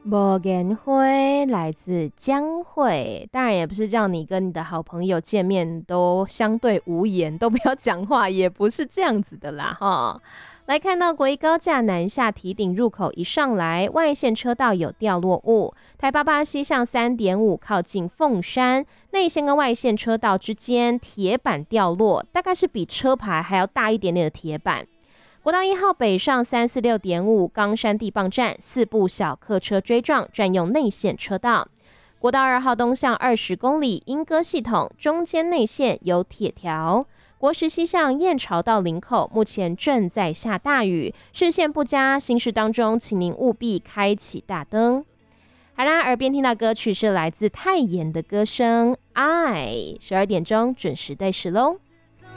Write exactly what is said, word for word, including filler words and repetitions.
无言灰来自江蕙，当然也不是叫你跟你的好朋友见面都相对无言，都不要讲话，也不是这样子的啦哈。来看到国一高架南下堤顶入口一上来，外线车道有掉落物，台八八西向 三点五 靠近凤山，内线跟外线车道之间铁板掉落，大概是比车牌还要大一点点的铁板。国道一号北上 三四六点五 冈山地磅站，四部小客车追撞，占用内线车道。国道二号东向二十公里，莺歌系统中间内线有铁条。国十西向燕巢到林口，目前正在下大雨，视线不佳，行驶当中请您务必开启大灯。好啦，耳边听到歌曲是来自泰妍的歌声《爱》，十二点钟准时对时喽。